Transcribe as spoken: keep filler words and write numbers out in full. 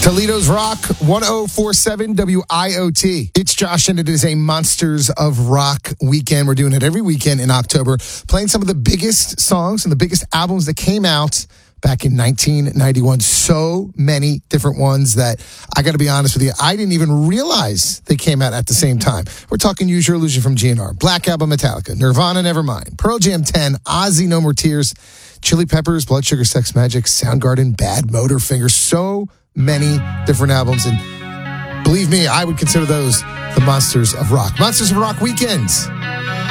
Toledo's Rock, one oh four point seven W I O T. It's Josh, and it is a Monsters of Rock weekend. We're doing it every weekend in October, playing some of the biggest songs and the biggest albums that came out back in nineteen ninety-one. So many different ones that, I got to be honest with you, I didn't even realize they came out at the same time. We're talking Use Your Illusion from G N R, Black Album, Metallica, Nirvana, Nevermind, Pearl Jam ten, Ozzy, No More Tears, Chili Peppers, Blood Sugar Sex Magic, Soundgarden, Bad Motorfinger. So many different albums, and believe me, I would consider those the Monsters of Rock. Monsters of Rock weekends.